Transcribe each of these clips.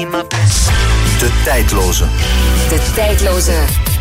De tijdloze. De tijdloze.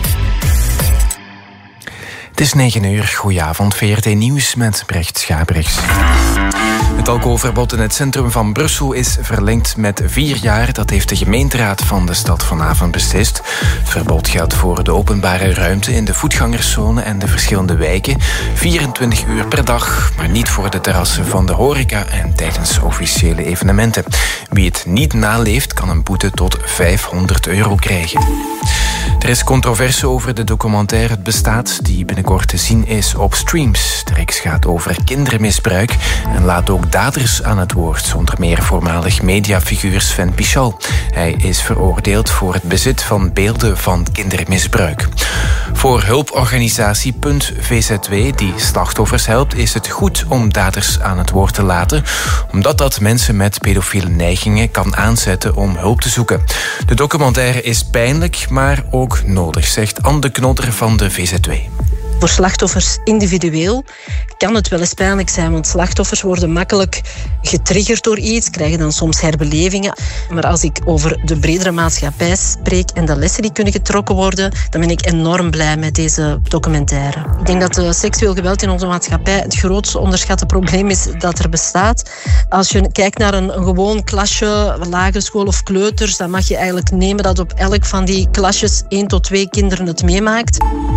Het is 9 uur. Goedenavond, VRT Nieuws met Brecht Schabrichs. Het alcoholverbod in het centrum van Brussel is verlengd met 4 jaar. Dat heeft de gemeenteraad van de stad vanavond beslist. Het verbod geldt voor de openbare ruimte in de voetgangerszone en de verschillende wijken. 24 uur per dag, maar niet voor de terrassen van de horeca en tijdens officiële evenementen. Wie het niet naleeft, kan een boete tot €500 krijgen. Er is controverse over de documentaire Het Bestaat, die binnenkort te zien is op streams. De reeks gaat over kindermisbruik en laat ook daders aan het woord, onder meer voormalig mediafiguur Sven Pichal. Hij is veroordeeld voor het bezit van beelden van kindermisbruik. Voor hulporganisatie .VZW, die slachtoffers helpt, is het goed om daders aan het woord te laten, omdat dat mensen met pedofiele neigingen kan aanzetten om hulp te zoeken. De documentaire is pijnlijk, maar ook nodig, zegt Anne de Knodder van de VZW. Voor slachtoffers individueel kan het wel eens pijnlijk zijn, want slachtoffers worden makkelijk getriggerd door iets, krijgen dan soms herbelevingen. Maar als ik over de bredere maatschappij spreek en de lessen die kunnen getrokken worden, dan ben ik enorm blij met deze documentaire. Ik denk dat seksueel geweld in onze maatschappij het grootste onderschatte probleem is dat er bestaat. Als je kijkt naar een gewoon klasje, lagere school of kleuters, dan mag je eigenlijk nemen dat op elk van die klasjes 1 tot 2 kinderen het meemaakt.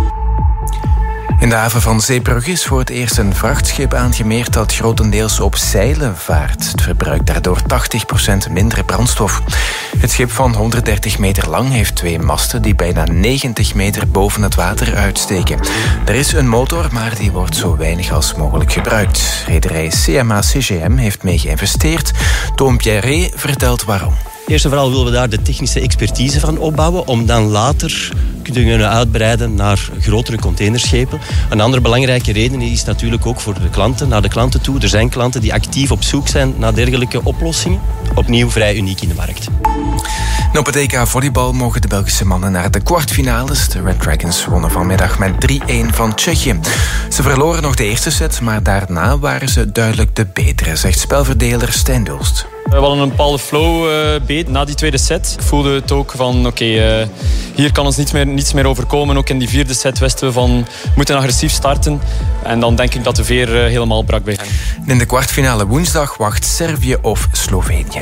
In de haven van Zeebrugge is voor het eerst een vrachtschip aangemeerd dat grotendeels op zeilen vaart. Het verbruikt daardoor 80% minder brandstof. Het schip van 130 meter lang heeft 2 masten die bijna 90 meter boven het water uitsteken. Er is een motor, maar die wordt zo weinig als mogelijk gebruikt. Rederij CMA CGM heeft mee geïnvesteerd. Toon Pierret vertelt waarom. Eerst en vooral willen we daar de technische expertise van opbouwen om dan later te kunnen uitbreiden naar grotere containerschepen. Een andere belangrijke reden is natuurlijk ook voor de klanten, naar de klanten toe. Er zijn klanten die actief op zoek zijn naar dergelijke oplossingen. Opnieuw vrij uniek in de markt. En op het EK volleybal mogen de Belgische mannen naar de kwartfinales. De Red Dragons wonnen vanmiddag met 3-1 van Tsjechië. Ze verloren nog de eerste set, maar daarna waren ze duidelijk de betere, zegt spelverdeler Stijn Dulst. We hadden een bepaalde flow beet na die tweede set. Ik voelde het ook van hier kan ons niets meer overkomen. Ook in die 4e set wisten we van we moeten agressief starten. En dan denk ik dat de veer helemaal brak bij hen. In de kwartfinale woensdag wacht Servië of Slovenië.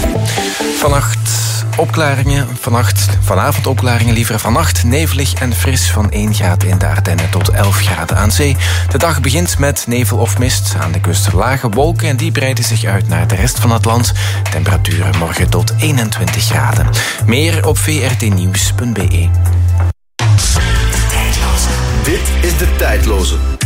Vanavond opklaringen liever. Vannacht nevelig en fris van 1 graad in de Ardennen tot 11 graden aan zee. De dag begint met nevel of mist. Aan de kust lage wolken en die breiden zich uit naar de rest van het land. Temperaturen morgen tot 21 graden. Meer op vrtnieuws.be. Dit is De Tijdloze.